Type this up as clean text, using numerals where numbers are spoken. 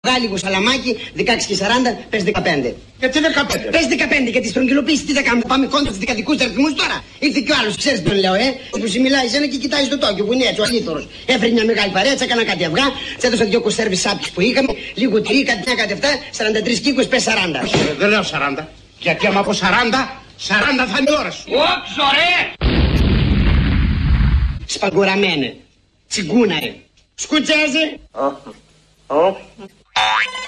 Βγάλει λίγο σαλαμάκι, 16 και 40, πες 15. Γιατί 15? Πες 15 για τη στρογγυλοποίηση, τι θα κάνουμε, πάμε κόντρα στους δικατικούς αριθμούς τώρα. Ήρθε και ο άλλος, ξέρεις ποιον λέω, που σου μιλάει εσένα και κοιτάζει το Τόκιο που είναι έτσι ο αλήθωρος. Έφερε μια μεγάλη παρέτσα, έκανα κάτι αυγά, της έδωσα 2 κονσέρβες σάπιες που είχαμε, λίγο τυρί, κάτι 9, κάτι 7, 43 κύκους, πες 40. Δεν λέω 40, γιατί άμα πω 40, 40 θα είναι η ώρα σου. Όψ, ωραία! Σπαγκοραμένε, τσιγκούναρε, σκουτσέζε.